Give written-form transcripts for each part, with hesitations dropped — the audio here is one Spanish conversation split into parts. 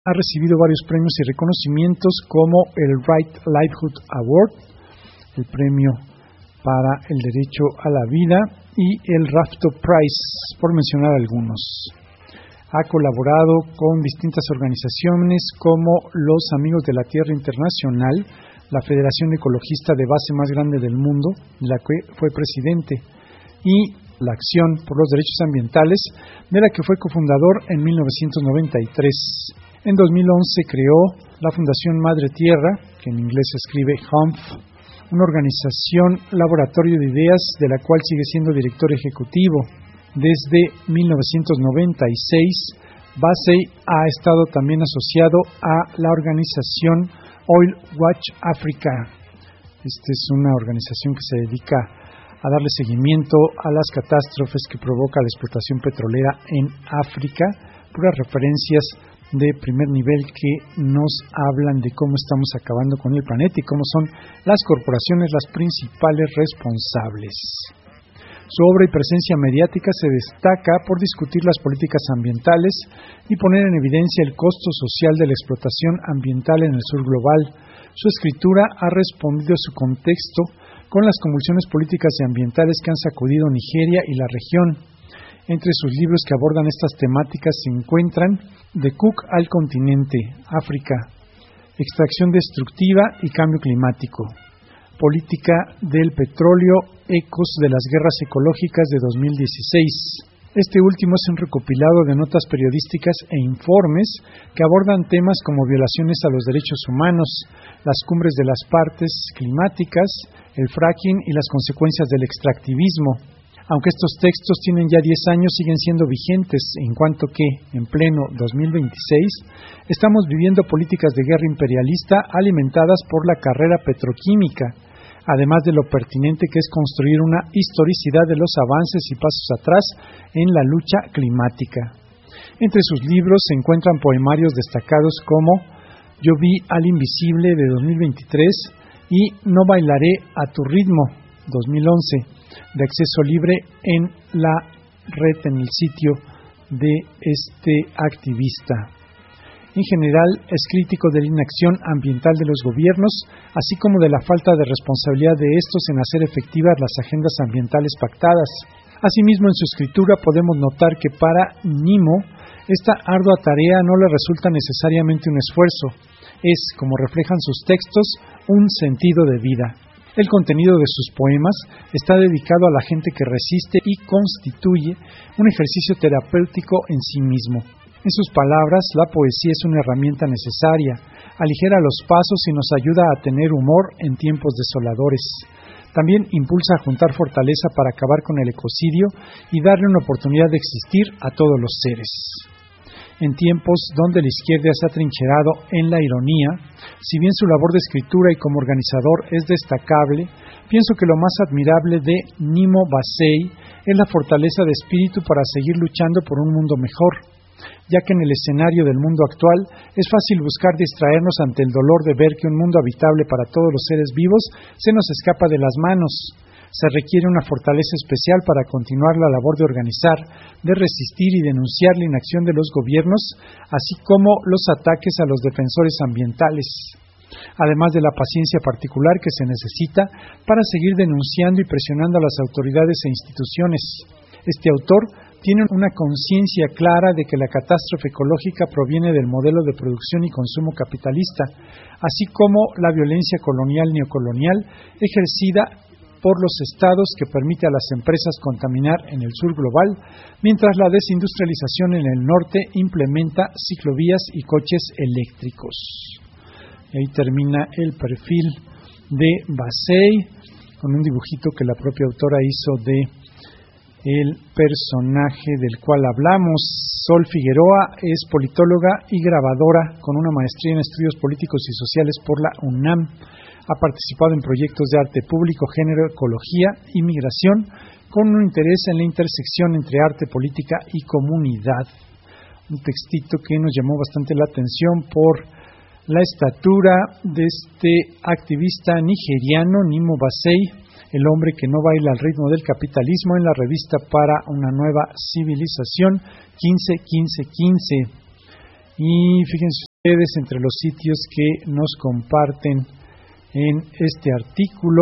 ha recibido varios premios y reconocimientos como el Right Livelihood Award, el premio para el derecho a la vida, y el Rafto Prize, por mencionar algunos. Ha colaborado con distintas organizaciones como los Amigos de la Tierra Internacional, la Federación Ecologista de base más grande del mundo, de la que fue presidente, y la Acción por los Derechos Ambientales, de la que fue cofundador en 1993. En 2011 creó la Fundación Madre Tierra, que en inglés se escribe HUMF, una organización laboratorio de ideas de la cual sigue siendo director ejecutivo. Desde 1996, Bassey ha estado también asociado a la organización Oil Watch Africa. Esta es una organización que se dedica a darle seguimiento a las catástrofes que provoca la explotación petrolera en África, puras referencias de primer nivel que nos hablan de cómo estamos acabando con el planeta y cómo son las corporaciones las principales responsables. Su obra y presencia mediática se destaca por discutir las políticas ambientales y poner en evidencia el costo social de la explotación ambiental en el sur global. Su escritura ha respondido a su contexto con las convulsiones políticas y ambientales que han sacudido Nigeria y la región. Entre sus libros que abordan estas temáticas se encuentran De Cook al continente, África, Extracción destructiva y cambio climático, Política del petróleo, ecos de las guerras ecológicas de 2016. Este último es un recopilado de notas periodísticas e informes que abordan temas como violaciones a los derechos humanos, las cumbres de las partes climáticas, el fracking y las consecuencias del extractivismo. Aunque estos textos tienen ya 10 años, siguen siendo vigentes, en cuanto que, en pleno 2026, estamos viviendo políticas de guerra imperialista alimentadas por la carrera petroquímica, además de lo pertinente que es construir una historicidad de los avances y pasos atrás en la lucha climática. Entre sus libros se encuentran poemarios destacados como Yo vi al invisible de 2023 y No bailaré a tu ritmo 2011, de acceso libre en la red, en el sitio de este activista. En general, es crítico de la inacción ambiental de los gobiernos, así como de la falta de responsabilidad de estos en hacer efectivas las agendas ambientales pactadas. Asimismo, en su escritura podemos notar que para Nimo, esta ardua tarea no le resulta necesariamente un esfuerzo, es, como reflejan sus textos, un sentido de vida. El contenido de sus poemas está dedicado a la gente que resiste y constituye un ejercicio terapéutico en sí mismo. En sus palabras, la poesía es una herramienta necesaria, aligera los pasos y nos ayuda a tener humor en tiempos desoladores. También impulsa a juntar fortaleza para acabar con el ecocidio y darle una oportunidad de existir a todos los seres. En tiempos donde la izquierda se ha trincherado en la ironía, si bien su labor de escritura y como organizador es destacable, pienso que lo más admirable de Nimo Bassey es la fortaleza de espíritu para seguir luchando por un mundo mejor, ya que en el escenario del mundo actual es fácil buscar distraernos ante el dolor de ver que un mundo habitable para todos los seres vivos se nos escapa de las manos. Se requiere una fortaleza especial para continuar la labor de organizar, de resistir y denunciar la inacción de los gobiernos, así como los ataques a los defensores ambientales, además de la paciencia particular que se necesita para seguir denunciando y presionando a las autoridades e instituciones. Este autor tiene una conciencia clara de que la catástrofe ecológica proviene del modelo de producción y consumo capitalista, así como la violencia colonial neocolonial ejercida por los estados que permite a las empresas contaminar en el sur global, mientras la desindustrialización en el norte implementa ciclovías y coches eléctricos. Y ahí termina el perfil de Bassey, con un dibujito que la propia autora hizo de el personaje del cual hablamos. Sol Figueroa es politóloga y grabadora con una maestría en estudios políticos y sociales por la UNAM. Ha participado en proyectos de arte público, género, ecología y migración, con un interés en la intersección entre arte, política y comunidad. Un textito que nos llamó bastante la atención por la estatura de este activista nigeriano, Nimo Bassey, el hombre que no baila al ritmo del capitalismo, en la revista Para una nueva civilización, 15-15-15. Y fíjense Entre los sitios que nos comparten en este artículo,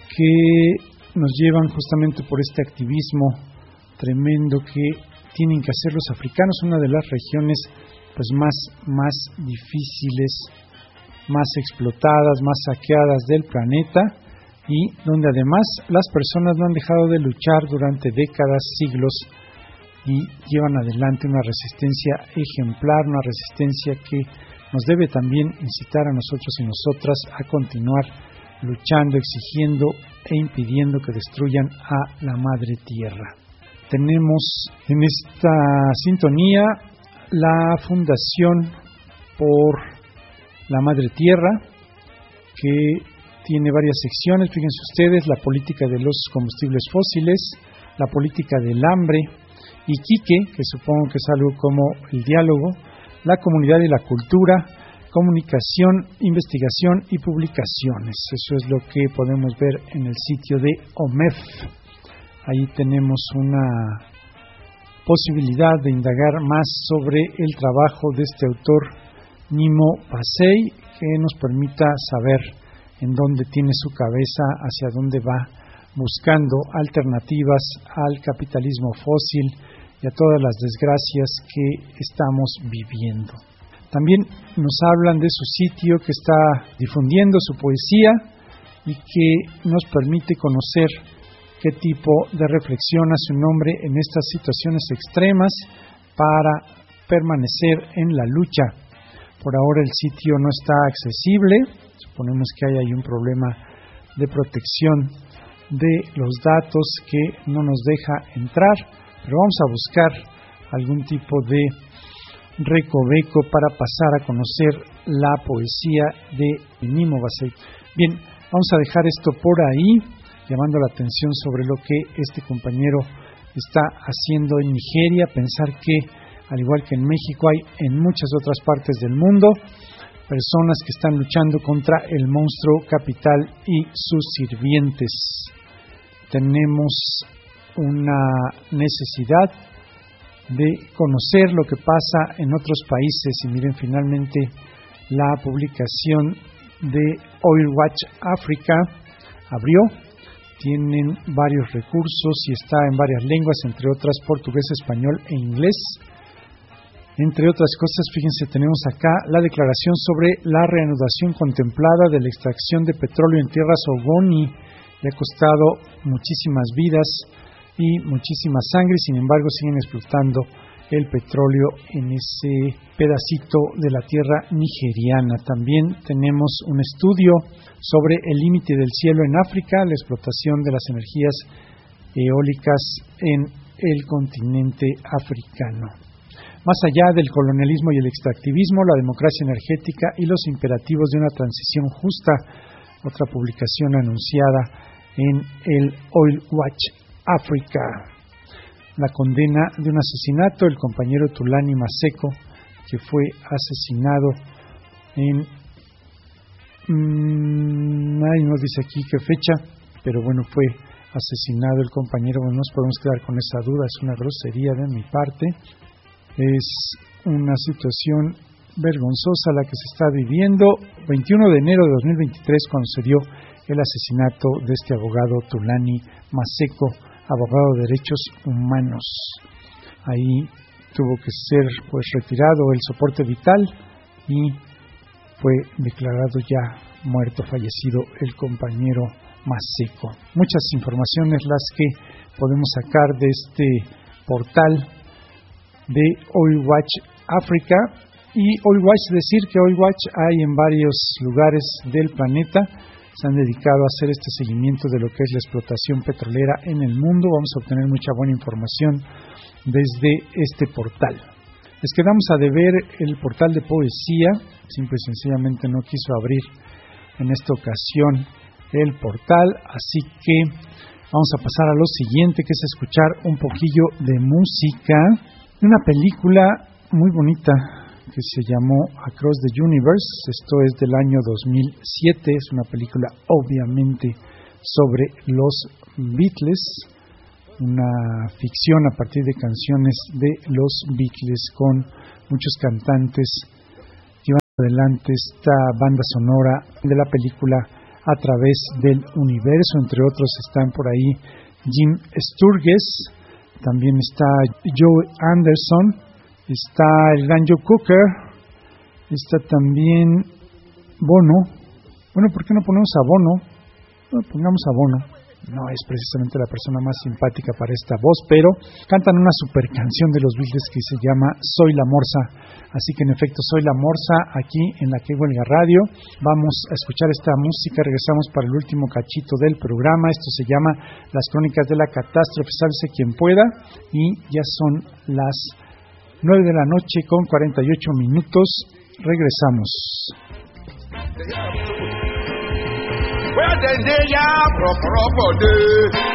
que nos llevan justamente por este activismo tremendo que tienen que hacer los africanos, una de las regiones pues más difíciles, más explotadas, más saqueadas del planeta, y donde además las personas no han dejado de luchar durante décadas, siglos, y llevan adelante una resistencia ejemplar, una resistencia que nos debe también incitar a nosotros y nosotras a continuar luchando, exigiendo e impidiendo que destruyan a la madre tierra. Tenemos en esta sintonía la Fundación por la Madre Tierra, que tiene varias secciones. Fíjense ustedes: la política de los combustibles fósiles, la política del hambre, Iquique, que supongo que es algo como el diálogo, la comunidad y la cultura, comunicación, investigación y publicaciones. Eso es lo que podemos ver en el sitio de OMEF. Ahí tenemos una posibilidad de indagar más sobre el trabajo de este autor, Nimo Pasei, que nos permita saber en dónde tiene su cabeza, hacia dónde va, buscando alternativas al capitalismo fósil y a todas las desgracias que estamos viviendo. También nos hablan de su sitio, que está difundiendo su poesía y que nos permite conocer qué tipo de reflexión hace un hombre en estas situaciones extremas para permanecer en la lucha. Por ahora el sitio no está accesible, suponemos que hay ahí un problema de protección de los datos que no nos deja entrar, pero vamos a buscar algún tipo de recoveco para pasar a conocer la poesía de Nimo Pasei. Bien, vamos a dejar esto por ahí, llamando la atención sobre lo que este compañero está haciendo en Nigeria. Pensar que, al igual que en México, hay en muchas otras partes del mundo personas que están luchando contra el monstruo capital y sus sirvientes. Tenemos una necesidad de conocer lo que pasa en otros países, y miren, finalmente la publicación de Oil Watch Africa abrió. Tienen varios recursos y está en varias lenguas, entre otras portugués, español e inglés. Entre otras cosas, fíjense, tenemos acá la declaración sobre la reanudación contemplada de la extracción de petróleo en tierras Ogoni. Le ha costado muchísimas vidas y muchísima sangre, sin embargo siguen explotando el petróleo en ese pedacito de la tierra nigeriana. También tenemos un estudio sobre el límite del cielo en África, la explotación de las energías eólicas en el continente africano. Más allá del colonialismo y el extractivismo, la democracia energética y los imperativos de una transición justa, otra publicación anunciada en el Oil Watch Africa. La condena de un asesinato, el compañero Thulani Maseko, que fue asesinado en... no dice aquí qué fecha, pero bueno, fue asesinado el compañero. Bueno, nos podemos quedar con esa duda, es una grosería de mi parte. Es una situación vergonzosa la que se está viviendo. 21 de enero de 2023, cuando se dio el asesinato de este abogado Thulani Maseko, abogado de derechos humanos. Ahí tuvo que ser retirado el soporte vital y fue declarado ya muerto, fallecido el compañero Maseko. Muchas informaciones las que podemos sacar de este portal de Oil Watch Africa. Y Oil Watch, decir que Oil Watch hay en varios lugares del planeta. Se han dedicado a hacer este seguimiento de lo que es la explotación petrolera en el mundo. Vamos a obtener mucha buena información desde este portal. Les quedamos a deber el portal de poesía. Simple y sencillamente no quiso abrir en esta ocasión el portal, así que vamos a pasar a lo siguiente, que es escuchar un poquillo de música de una película muy bonita que se llamó Across the Universe. Esto es del año 2007, es una película obviamente sobre los Beatles, una ficción a partir de canciones de los Beatles con muchos cantantes Adelante esta banda sonora de la película A través del universo, entre otros están por ahí Jim Sturgess, también está Joe Anderson, está el gran Joe Cocker, está también Bono. Bueno, ¿por qué no ponemos a Bono? No, pongamos a Bono. No es precisamente la persona más simpática para esta voz, pero cantan una super canción de los Beatles que se llama Soy la Morsa. Así que en efecto, Soy la Morsa aquí en la Que Huelga Radio. Vamos a escuchar esta música, regresamos para el último cachito del programa. Esto se llama Las Crónicas de la Catástrofe, sálvese quien pueda. Y ya son las 9 de la noche con 48 minutos. Regresamos. Well, then they are proper.